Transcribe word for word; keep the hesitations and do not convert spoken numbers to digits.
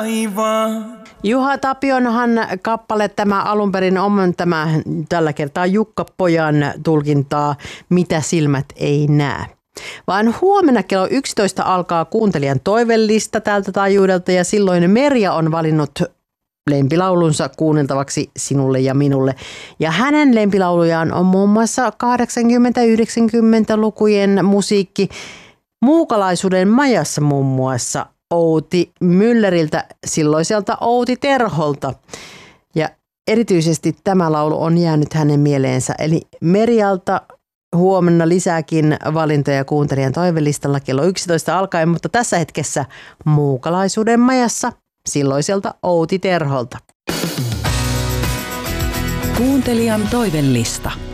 Juha Tapionhan kappale tämä alun perin on tämä tällä kertaa Jukka Pojan tulkintaa Mitä silmät ei näe. Vaan huomenna kello yksitoista alkaa kuuntelijan toivellista tältä taajuudelta ja silloin Merja on valinnut lempilaulunsa kuunneltavaksi sinulle ja minulle. Ja hänen lempilaulujaan on muun muassa kahdeksankymmentä-yhdeksänkymmentälukujen musiikki Muukalaisuuden majassa muun muassa Outi Mülleriltä, silloiselta Outi Terholta. Ja erityisesti tämä laulu on jäänyt hänen mieleensä. Eli Merjalta huomenna lisääkin valintoja kuuntelijan toivelistalla kello yksitoista alkaen, mutta tässä hetkessä Muukalaisuuden majassa silloiselta Outi Terholta. Kuuntelijan toivelista.